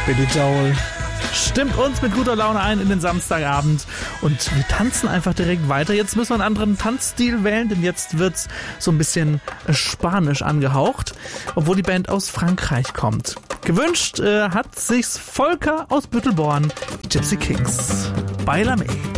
Billy Joel stimmt uns mit guter Laune ein in den Samstagabend und wir tanzen einfach direkt weiter. Jetzt müssen wir einen anderen Tanzstil wählen, denn jetzt wird's so ein bisschen spanisch angehaucht, obwohl die Band aus Frankreich kommt. Gewünscht hat sich's Volker aus Büttelborn, Gypsy Kings. Bailame.